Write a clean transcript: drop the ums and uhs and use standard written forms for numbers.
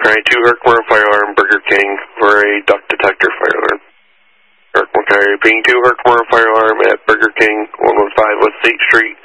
McCray, 2 Herkimer firearm, Burger King, for a duck detector firearm. Herkimer McCray, being 2 Herkimer firearm at Burger King, 115 West State Street,